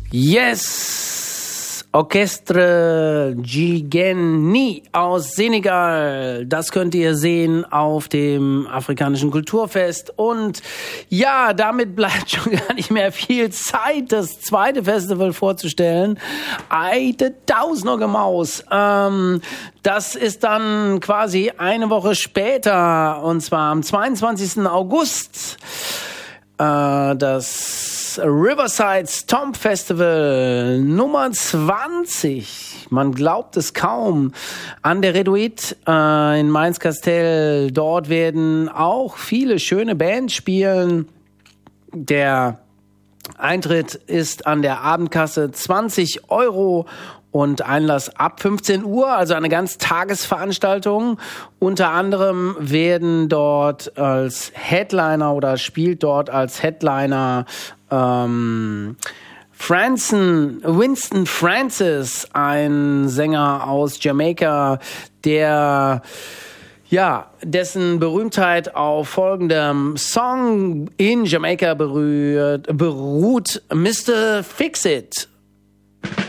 Yes! Orchestre Gigeni aus Senegal. Das könnt ihr sehen auf dem Afrikanischen Kulturfest. Und ja, damit bleibt schon gar nicht mehr viel Zeit, das zweite Festival vorzustellen. Eite Tausender Maus. Das ist dann quasi eine Woche später, und zwar am 22. August. Das Riverside Stomp Festival Nummer 20. Man glaubt es kaum. An der Reduit in Mainz-Kastell. Dort werden auch viele schöne Bands spielen. Der Eintritt ist an der Abendkasse 20 € und Einlass ab 15 Uhr, also eine Ganztagesveranstaltung. Unter anderem werden dort als Headliner oder spielt dort als Headliner Winston Francis, ein Sänger aus Jamaika, dessen Berühmtheit auf folgendem Song in Jamaika beruht, Mr. Fix It.